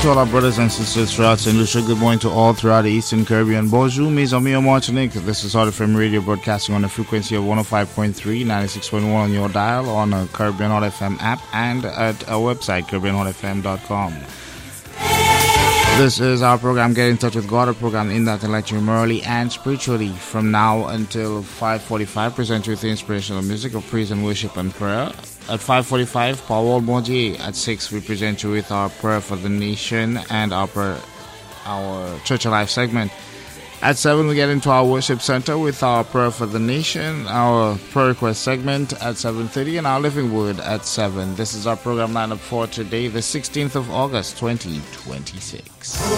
to all our brothers and sisters throughout St. Lucia. Good morning to all throughout the Eastern Caribbean. Bonjour, mes amis en Martinique. This is Hot FM Radio broadcasting on the frequency of 105.3, 96.1 on your dial, on a Caribbean Hot FM app, and at our website, CaribbeanHotFM.com. This is our program, Get in Touch with God, a program in that enlighten you morally and spiritually. From now until 5:45, present you with the inspirational music of praise and worship and prayer. At 5:45, Paul Bondier. At 6, we present you with our prayer for the nation and our Church Alive segment. At 7, we get into our worship center with our prayer for the nation, our prayer request segment at 7:30, and our living word at 7. This is our program lineup for today, the 16th of August, 2026.